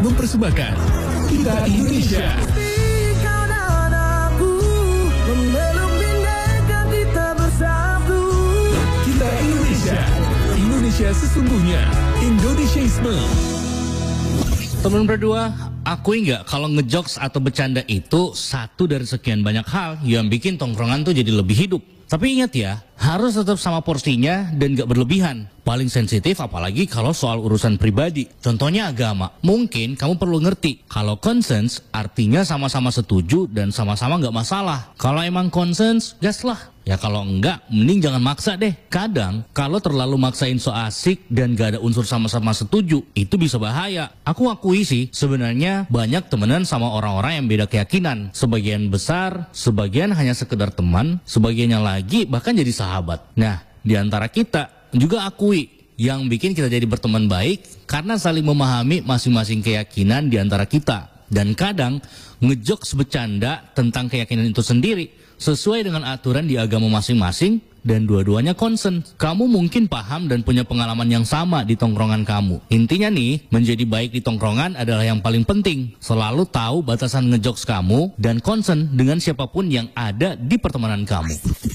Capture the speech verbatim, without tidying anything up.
mempersembahkan Kita Indonesia. Kita Indonesia. Indonesia sesungguhnya. Indonesiaisme. Teman berdua, akui nggak kalau ngejokes atau bercanda itu satu dari sekian banyak hal yang bikin tongkrongan tuh jadi lebih hidup. Tapi ingat ya, harus tetap sama porsinya dan gak berlebihan. Paling sensitif apalagi kalau soal urusan pribadi. Contohnya agama. Mungkin kamu perlu ngerti kalau consens artinya sama-sama setuju dan sama-sama gak masalah. Kalau emang consens, gas lah. Ya kalau enggak, mending jangan maksa deh. Kadang kalau terlalu maksain so asik dan gak ada unsur sama-sama setuju, itu bisa bahaya. Aku akui sih, sebenarnya banyak temenan sama orang-orang yang beda keyakinan. Sebagian besar, sebagian hanya sekedar teman, sebagiannya lagi bahkan jadi sahabat. Nah, di antara kita juga akui yang bikin kita jadi berteman baik karena saling memahami masing-masing keyakinan di antara kita. Dan kadang ngejokes bercanda tentang keyakinan itu sendiri sesuai dengan aturan di agama masing-masing dan dua-duanya concern. Kamu mungkin paham dan punya pengalaman yang sama di tongkrongan kamu. Intinya nih, menjadi baik di tongkrongan adalah yang paling penting. Selalu tahu batasan ngejokes kamu dan concern dengan siapapun yang ada di pertemanan kamu.